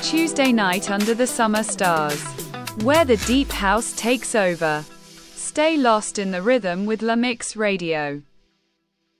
Tuesday night under the summer stars, where the deep house takes over. Stay lost in the rhythm with La Mix Radio.